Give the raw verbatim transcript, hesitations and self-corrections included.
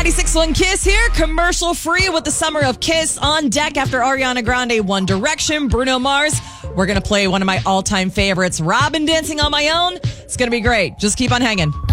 ninety-six point one Kiss here, commercial free with the Summer of Kiss on deck after Ariana Grande, One Direction, Bruno Mars. We're going to play one of my all-time favorites, Robyn Dancing on My Own. It's going to be great. Just keep on hanging.